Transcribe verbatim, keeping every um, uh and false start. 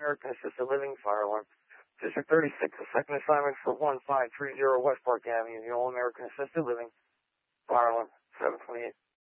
American Assisted Living Fire Alarm. District thirty-six, the second assignment for one five three zero West Park Avenue, the All American Assisted Living Fire Alarm, seven twenty-eight.